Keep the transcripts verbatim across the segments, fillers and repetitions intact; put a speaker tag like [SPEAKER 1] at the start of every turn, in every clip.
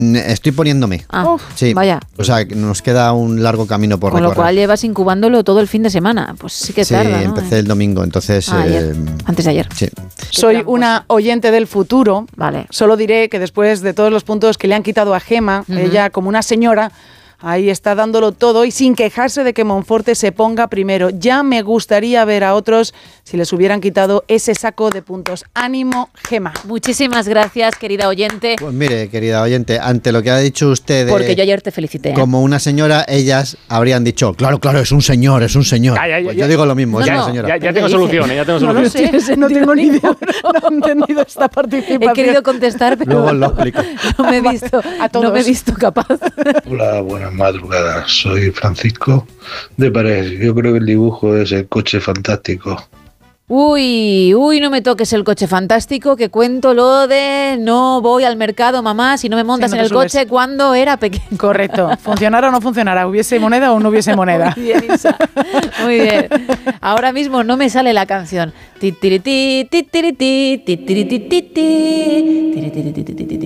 [SPEAKER 1] Estoy poniéndome.
[SPEAKER 2] Ah,
[SPEAKER 1] sí.
[SPEAKER 2] Vaya.
[SPEAKER 1] O sea, nos queda un largo camino por
[SPEAKER 2] Con
[SPEAKER 1] recorrer.
[SPEAKER 2] lo cual llevas incubándolo todo el fin de semana. Pues sí que
[SPEAKER 1] sí,
[SPEAKER 2] tarda, ¿no?
[SPEAKER 1] empecé el domingo, entonces...
[SPEAKER 2] Ah, ayer.
[SPEAKER 1] Eh,
[SPEAKER 2] Antes de ayer.
[SPEAKER 1] Sí.
[SPEAKER 3] Soy una oyente del futuro.
[SPEAKER 2] Vale.
[SPEAKER 3] Solo diré que después de todos los puntos que le han quitado a Gema,
[SPEAKER 2] Uh-huh.
[SPEAKER 3] ella como una señora... Ahí está dándolo todo y sin quejarse de que Monforte se ponga primero. Ya me gustaría ver a otros si les hubieran quitado ese saco de puntos. Ánimo, Gema.
[SPEAKER 2] Muchísimas gracias, querida oyente.
[SPEAKER 1] Pues mire, querida oyente, ante lo que ha dicho usted... De,
[SPEAKER 2] porque yo ayer te felicité. ¿eh?
[SPEAKER 1] Como una señora, ellas habrían dicho, claro, claro, es un señor, es un señor.
[SPEAKER 4] Ya, ya, ya,
[SPEAKER 1] pues
[SPEAKER 4] ya.
[SPEAKER 1] yo digo lo mismo,
[SPEAKER 2] No,
[SPEAKER 1] es
[SPEAKER 2] no,
[SPEAKER 1] una señora.
[SPEAKER 4] Ya, ya tengo soluciones, ya tengo
[SPEAKER 3] No lo
[SPEAKER 4] soluciones.
[SPEAKER 3] sé, no tengo ni idea. No he entendido esta participación.
[SPEAKER 2] He querido contestar, pero
[SPEAKER 1] Luego lo explico.
[SPEAKER 2] no me he visto,
[SPEAKER 3] A todos.
[SPEAKER 2] no me he visto capaz.
[SPEAKER 5] Hola, buenas madrugadas. Soy Francisco de Paredes. Yo creo que el dibujo es el coche fantástico.
[SPEAKER 2] Uy, uy, no me toques el coche fantástico, que cuento lo de no voy al mercado, mamá, si no me montas
[SPEAKER 3] Si no
[SPEAKER 2] en
[SPEAKER 3] te
[SPEAKER 2] el
[SPEAKER 3] subes.
[SPEAKER 2] coche cuando era pequeño.
[SPEAKER 3] Correcto. ¿Funcionara o no funcionara? ¿Hubiese moneda o no hubiese moneda?
[SPEAKER 2] Muy bien, Isa. Muy bien. Ahora mismo no me sale la canción. Titiriti, titiriti, titiriti, titi. Titiriti, titiriti,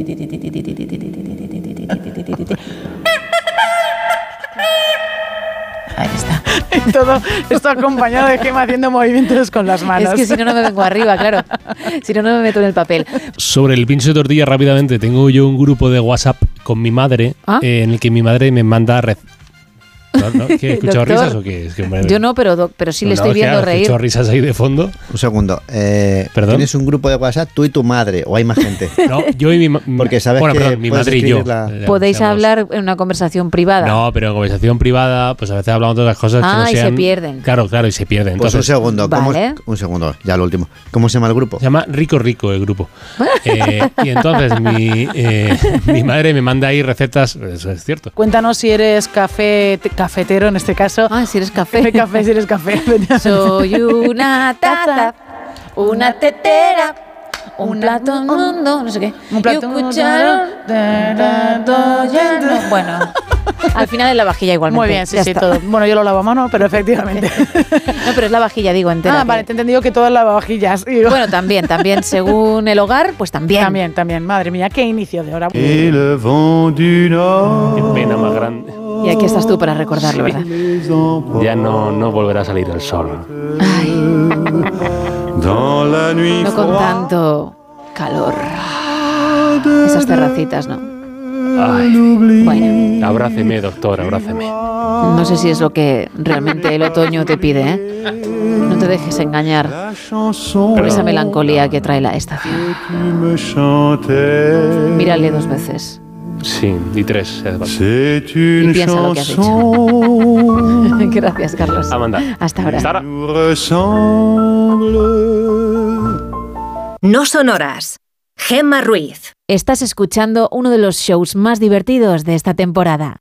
[SPEAKER 2] titiriti. Ahí está.
[SPEAKER 3] Y todo esto acompañado de Gema haciendo movimientos con las manos.
[SPEAKER 2] Es que si no, no me vengo arriba, claro. Si no, no me meto en el papel.
[SPEAKER 4] Sobre el pincho de tortilla, rápidamente, tengo yo un grupo de WhatsApp con mi madre,
[SPEAKER 2] ¿Ah?
[SPEAKER 4] eh, en el que mi madre me manda... Red... ¿No, no? ¿Qué, ¿He escuchado
[SPEAKER 2] Doctor,
[SPEAKER 4] risas o qué? Es que, hombre,
[SPEAKER 2] Yo no, pero, do- pero sí le
[SPEAKER 4] no,
[SPEAKER 2] estoy
[SPEAKER 4] es que,
[SPEAKER 2] viendo
[SPEAKER 4] claro,
[SPEAKER 2] reír.
[SPEAKER 4] escucho risas ahí de fondo.
[SPEAKER 1] Un segundo. Eh,
[SPEAKER 4] ¿Perdón?
[SPEAKER 1] ¿Tienes un grupo de WhatsApp tú y tu madre o hay más gente?
[SPEAKER 4] No, yo y mi ma-
[SPEAKER 1] Porque sabes
[SPEAKER 4] bueno,
[SPEAKER 1] que
[SPEAKER 4] perdón, mi
[SPEAKER 1] puedes
[SPEAKER 4] madre y yo.
[SPEAKER 1] escribirla.
[SPEAKER 4] Eh,
[SPEAKER 2] Podéis
[SPEAKER 4] seamos-
[SPEAKER 2] hablar en una conversación privada.
[SPEAKER 4] No, pero en conversación privada, pues a veces hablamos de otras cosas que
[SPEAKER 2] Ah,
[SPEAKER 4] no
[SPEAKER 2] y se
[SPEAKER 4] sean...
[SPEAKER 2] pierden.
[SPEAKER 4] Claro, claro, y se pierden.
[SPEAKER 1] Pues
[SPEAKER 4] Entonces,
[SPEAKER 1] un segundo. ¿cómo es-
[SPEAKER 2] Vale.
[SPEAKER 1] un segundo, ya lo último. ¿Cómo se llama el grupo?
[SPEAKER 4] se llama Rico Rico el grupo. Eh, y entonces mi, eh, mi madre me manda ahí recetas, eso es cierto.
[SPEAKER 3] Cuéntanos si eres café, cafetero en este caso.
[SPEAKER 2] Ah, si eres café.
[SPEAKER 3] Café, si eres café.
[SPEAKER 2] Soy una taza, una tetera, un plato mundo, no sé qué.
[SPEAKER 3] Un plato
[SPEAKER 2] y un cucharón, un plato lleno. Bueno, al final es la vajilla igualmente.
[SPEAKER 3] Muy bien, sí,
[SPEAKER 2] Ya
[SPEAKER 3] sí,
[SPEAKER 2] está.
[SPEAKER 3] todo. Bueno, yo lo lavo a mano, pero efectivamente.
[SPEAKER 2] No, pero es la vajilla, digo, entera.
[SPEAKER 3] Ah,
[SPEAKER 2] que-
[SPEAKER 3] vale, te he entendido que todas lavavajillas. Digo,
[SPEAKER 2] Bueno, también, también, según el hogar, pues también.
[SPEAKER 3] también, también. Madre mía, qué inicio de hora.
[SPEAKER 5] Et le vent du nord.
[SPEAKER 4] Qué pena más grande.
[SPEAKER 2] Y aquí estás tú para recordarlo, ¿verdad?
[SPEAKER 4] Ya no, no volverá a salir el sol.
[SPEAKER 2] Ay,
[SPEAKER 5] Dans la nuit
[SPEAKER 2] no con tanto calor. Esas terracitas, ¿no?
[SPEAKER 4] Ay,
[SPEAKER 2] Bueno,
[SPEAKER 4] abráceme, doctor, abráceme.
[SPEAKER 2] no sé si es lo que realmente el otoño te pide, ¿eh? No te dejes engañar
[SPEAKER 5] la chanson
[SPEAKER 2] por esa melancolía que trae la estación.
[SPEAKER 5] tu me chantais.
[SPEAKER 2] Mírale dos veces.
[SPEAKER 4] Sí, y tres. eh,
[SPEAKER 5] C'est une
[SPEAKER 2] Y piensa lo que has
[SPEAKER 5] chanson
[SPEAKER 2] Gracias, Carlos.
[SPEAKER 4] Amanda.
[SPEAKER 2] Hasta ahora.
[SPEAKER 4] Hasta ahora.
[SPEAKER 5] nous ressemble.
[SPEAKER 6] No sonoras. Gemma Ruiz.
[SPEAKER 2] Estás escuchando uno de los shows más divertidos de esta temporada.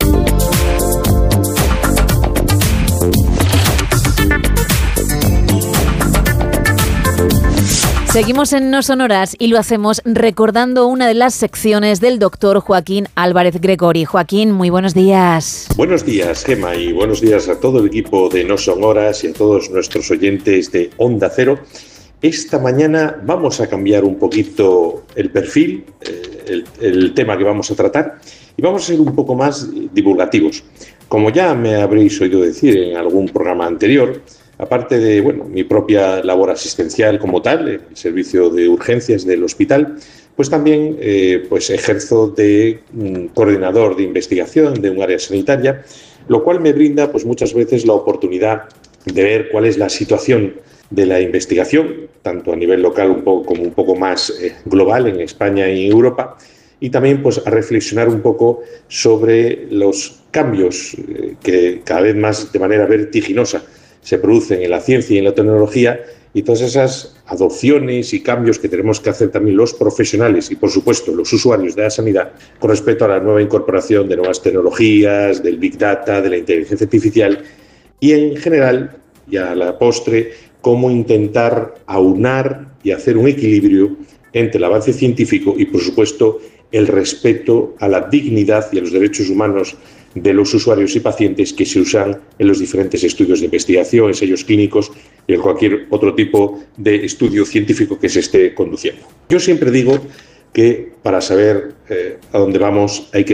[SPEAKER 2] Seguimos en No Sonoras y lo hacemos recordando una de las secciones del doctor Joaquín Álvarez Gregori. Joaquín, muy buenos días.
[SPEAKER 7] Buenos días, Gema, y buenos días a todo el equipo de No Son Horas y a todos nuestros oyentes de Onda Cero. Esta mañana vamos a cambiar un poquito el perfil, eh, el, el tema que vamos a tratar, y vamos a ser un poco más divulgativos. Como ya me habréis oído decir en algún programa anterior, aparte de bueno, mi propia labor asistencial como tal, el servicio de urgencias del hospital, pues también eh, pues ejerzo de mm, coordinador de investigación de un área sanitaria, lo cual me brinda pues muchas veces la oportunidad de ver cuál es la situación de la investigación, tanto a nivel local un poco, como un poco más eh, global en España y en Europa, y también pues a reflexionar un poco sobre los cambios eh, que cada vez más de manera vertiginosa se producen en la ciencia y en la tecnología, y todas esas adopciones y cambios que tenemos que hacer también los profesionales y, por supuesto, los usuarios de la sanidad con respecto a la nueva incorporación de nuevas tecnologías, del Big Data, de la inteligencia artificial y, en general, y a la postre, cómo intentar aunar y hacer un equilibrio entre el avance científico y, por supuesto, el respeto a la dignidad y a los derechos humanos de los usuarios y pacientes que se usan en los diferentes estudios de investigación, ensayos clínicos y en cualquier otro tipo de estudio científico que se esté conduciendo. Yo siempre digo, que para saber eh, a dónde vamos hay que